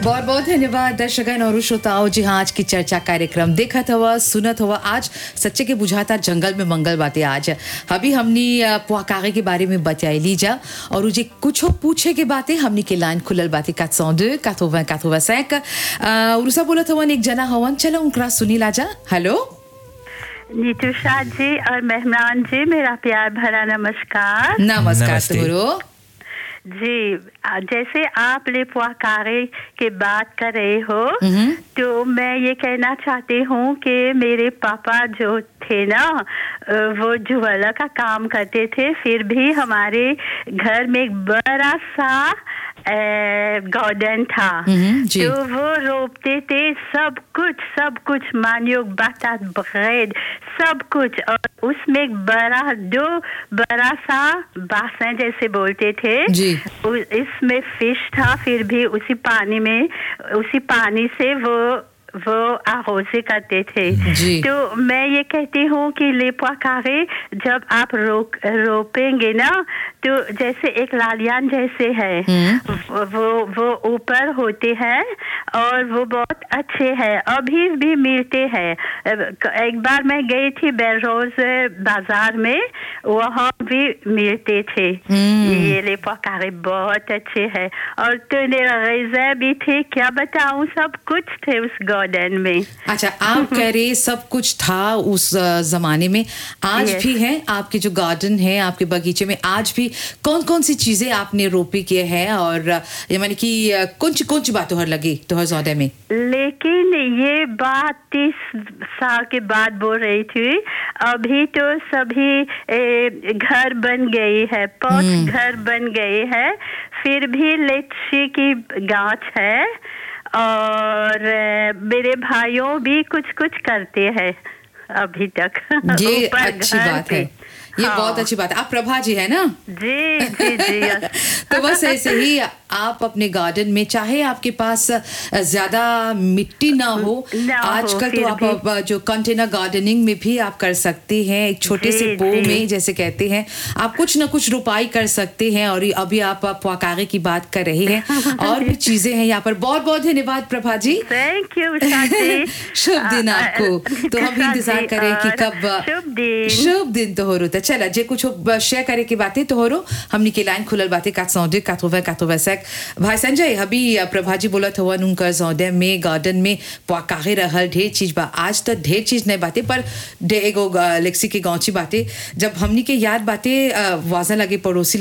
बहुत बहुत धन्यवाद दर्शकगण और श्रोताओं। जी हाँ, आज की चर्चा कार्यक्रम देखत हुआ सुनत हुआ। आज सच्चे के बुझाता जंगल में मंगल बातें। आज अभी हमने पुआकागे के बारे में बताई लीजा और मुझे कुछ पूछे के बातें हमने के लाइन खुलल बातें 402 80 85 और उसा बोलत हवन एक जना हवन। चलो उनका सुनी लाजा। हेलो नीतूषा जी और मेहमान जी, मेरा प्यार भरा नमस्कार। नमस्कार तुमरो जी। जैसे आप ले पुआकारे के बात कर रहे हो तो मैं ये कहना चाहती हूँ कि मेरे पापा जो थे ना वो जुवाला का काम करते थे, फिर भी हमारे घर में एक बड़ा सा गार्डन था तो वो रोपते थे सब कुछ मानियो बाटा ब्रेड सब कुछ, और उसमें एक बड़ा सा बासन जैसे बोलते थे जी। इसमें फिश था, फिर भी उसी पानी से वो आरोजे करते थे जी। तो मैं ये कहती हूँ कि ले पुआकारे जब आप रोपेंगे ना तो जैसे एक लालियान जैसे है वो ऊपर होते हैं और वो बहुत अच्छे हैं, अभी भी मिलते हैं। एक बार मैं गई थी बेलरोज बाजार में, वहाँ भी मिलते थे। ये ले पुआकारे बहुत अच्छे हैं और तो भी थे, क्या बताऊँ, सब कुछ थे उस गार्डन में। अच्छा, आप कह रहे सब कुछ था उस जमाने में, आज भी है आपके जो गार्डन है आपके बगीचे में? आज भी कौन कौन सी चीजें आपने रोपी किए हैं और ये माने कि कौन सी बात तोहर लगी तोहर सौदे में? लेकिन ये बात 30 साल के बाद बोल रही थी। अभी तो सभी घर बन गई है, पॉट घर बन गए है, फिर भी लीची की गाछ है और मेरे भाइयों भी कुछ करते हैं अभी तक। ये अच्छी बात है, ये हाँ। बहुत अच्छी बात है। आप प्रभा जी है ना? जी जी जी। तो बस ऐसे ही आप अपने गार्डन में, चाहे आपके पास ज्यादा मिट्टी ना हो, आजकल तो आप जो कंटेनर गार्डनिंग में भी आप कर सकते हैं, एक छोटे से पो में जैसे कहते हैं, आप कुछ ना कुछ रोपाई कर सकते हैं। और अभी आप पुआकागे की बात कर रहे हैं और भी चीजें हैं यहाँ पर। बहुत बहुत धन्यवाद प्रभा जी, थैंक यू। शुभ दिन आपको। तो हम भी इंतजार करें कि कब शुभ दिन तो हो रहा। चला जे कुछ शेयर करे की बातें तो हो रो, हमनी के लाइन खुलल बातें 402 80 85। भाई संजय, अभी प्रभा जी बोलत हवन उनका सौदे में गार्डन में पुआकागे रहल ढेर चीज बा। आज तो ढेर चीज नहीं बातें पर एगो लेक्सी के गाँव बातें जब हमनी के याद बातें वाजा लगे पड़ोसी